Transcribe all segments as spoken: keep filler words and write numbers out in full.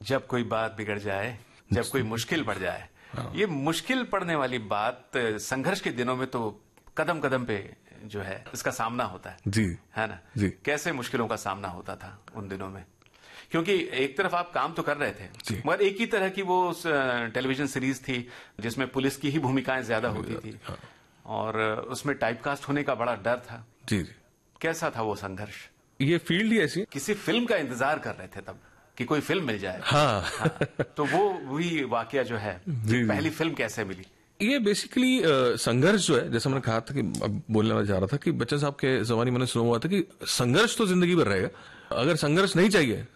जब कोई बात बिगड़ जाए, जब कोई मुश्किल पड़ जाए, ये मुश्किल पड़ने वाली बात संघर्ष के दिनों में तो कदम कदम पे जो है इसका सामना होता है जी, है ना जी। कैसे मुश्किलों का सामना होता था उन दिनों में? क्योंकि एक तरफ आप काम तो कर रहे थे, मगर एक ही तरह की वो टेलीविजन सीरीज थी जिसमें पुलिस की ही भूमिकाएं ज्यादा होती थी, और उसमें टाइपकास्ट होने का बड़ा डर था। जी जी। कैसा था वो संघर्ष? ये फील्ड ही ऐसी, किसी फिल्म का इंतजार कर रहे थे तब कि कोई फिल्म मिल जाए। हाँ, हाँ। तो वो वही वाकया जो है, जी, पहली फिल्म कैसे मिली? ये बेसिकली संघर्ष जो है, जैसे मैंने कहा था कि अब बोलने जा रहा था कि बच्चन साहब के जमाने मैंने सुना हुआ था कि संघर्ष तो जिंदगी भर रहेगा, अगर संघर्ष नहीं चाहिए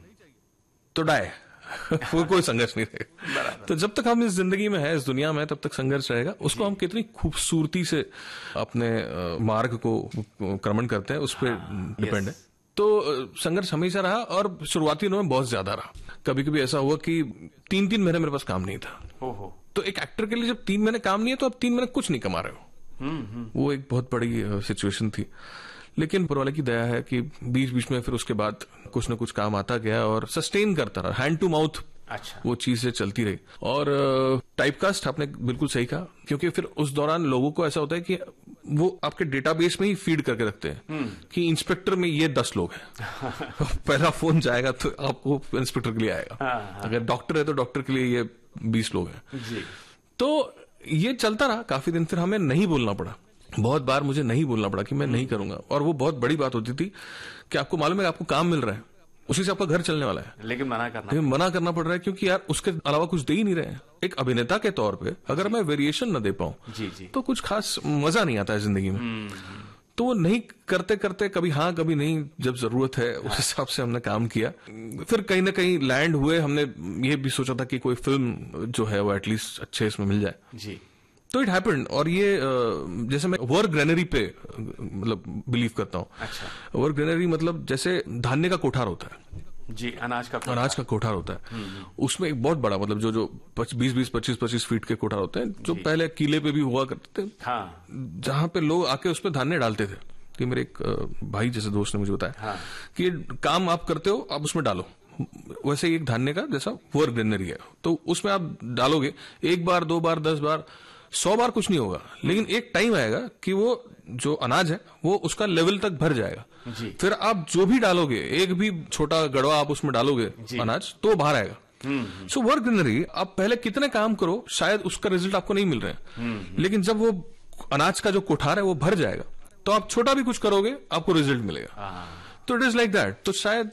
तो डाय वो कोई संघर्ष नहीं रहेगा। तो जब तक हम इस जिंदगी में है, इस दुनिया में है, तब तक संघर्ष रहेगा। उसको हम कितनी खूबसूरती से अपने मार्ग को क्रमण करते हैं, उस पर डिपेंड है। तो संघर्ष हमेशा रहा, और शुरुआती दिनों में बहुत ज्यादा रहा। कभी कभी ऐसा हुआ कि तीन तीन महीने मेरे पास काम नहीं था। ओहो। तो एक एक्टर के लिए जब तीन महीने काम नहीं है तो आप तीन महीने कुछ नहीं कमा रहे हो। वो एक बहुत बड़ी सिचुएशन थी, लेकिन ऊपर वाले की दया है कि बीच बीच में फिर उसके बाद कुछ न कुछ काम आता गया और सस्टेन करता रहा, हैंड टू माउथ। अच्छा। वो चीजें चलती रही। और टाइपकास्ट आपने बिल्कुल सही कहा, क्योंकि फिर उस दौरान लोगों को ऐसा होता है कि वो आपके डेटाबेस में ही फीड करके रखते हैं कि इंस्पेक्टर में ये दस लोग हैं। पहला फोन जाएगा तो आपको इंस्पेक्टर के लिए आएगा, अगर डॉक्टर है तो डॉक्टर के लिए ये बीस लोग हैं जी। तो ये चलता रहा काफी दिन। फिर हमें नहीं बोलना पड़ा, बहुत बार मुझे नहीं बोलना पड़ा कि मैं नहीं करूंगा, और वो बहुत बड़ी बात होती थी कि आपको मालूम है आपको काम मिल रहा है, उसी से आपका घर चलने वाला है, लेकिन मना करना लेकिन मना करना पड़ रहा है क्योंकि यार उसके अलावा कुछ दे ही नहीं रहे हैं। एक अभिनेता के तौर पे अगर मैं वेरिएशन न दे पाऊं जी जी तो कुछ खास मजा नहीं आता है जिंदगी में। तो वो नहीं करते करते कभी हाँ कभी नहीं, जब जरूरत है उस हिसाब से हमने काम किया। फिर कहीं ना कहीं लैंड हुए। हमने ये भी सोचा था कि कोई फिल्म जो है वो एटलीस्ट अच्छे इसमें मिल जाए जी। तो इट हैपेंड। और ये जैसे मैं वर्क ग्रेनरी पे मतलब बिलीव करता हूँ। अच्छा। वर्क ग्रेनरी मतलब जैसे धान्य का कोठार होता है जी, अनाज का कोठार। अनाज का कोठार होता है, उसमें एक बहुत बड़ा मतलब जो जो बीस बीस पच्चीस पच्चीस फीट के कोठार होते हैं, जो पहले किले पे भी हुआ करते थे। हाँ। जहां पे लोग आके उसमें धान्य डालते थे। कि मेरे एक भाई जैसे दोस्त ने मुझे बताया हाँ। कि काम आप करते हो, आप उसमें डालो। वैसे एक धान्य का जैसा वर्क ग्रेनरी है, तो उसमें आप डालोगे एक बार दो बार दस बार सौ बार कुछ नहीं होगा, लेकिन एक टाइम आएगा कि वो जो अनाज है वो उसका लेवल तक भर जाएगा जी। फिर आप जो भी डालोगे, एक भी छोटा गड़वा आप उसमें डालोगे अनाज, तो बाहर आएगा। सो वर्क ग्रेनरी आप पहले कितने काम करो, शायद उसका रिजल्ट आपको नहीं मिल रहे हैं, लेकिन जब वो अनाज का जो कोठार है वो भर जाएगा तो आप छोटा भी कुछ करोगे आपको रिजल्ट मिलेगा। तो इट इज लाइक दैट। तो शायद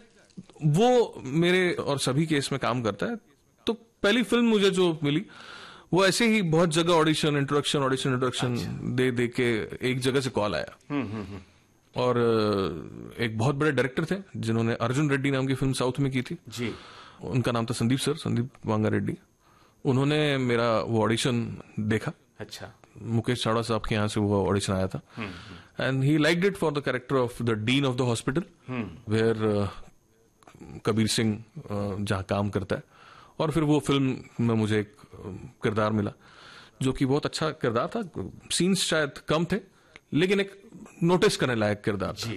वो मेरे और सभी के इसमें काम करता है। तो पहली फिल्म मुझे जो मिली वो ऐसे ही बहुत जगह ऑडिशन इंट्रोडक्शन ऑडिशन इंट्रोडक्शन दे दे के एक जगह से कॉल आया। और एक बहुत बड़े डायरेक्टर थे जिन्होंने अर्जुन रेड्डी नाम की फिल्म साउथ में की थी जी। उनका नाम था संदीप सर, संदीप वांगा रेड्डी। उन्होंने मेरा वो ऑडिशन देखा। अच्छा। मुकेश चावड़ा साहब के यहाँ से वो ऑडिशन आया था, and he liked it for the character of the dean of the hospital where Kabir Singh जहाँ काम करता है। और फिर वो फिल्म में मुझे एक किरदार मिला जो कि बहुत अच्छा किरदार था। सीन्स शायद कम थे, लेकिन एक नोटिस करने लायक किरदार था।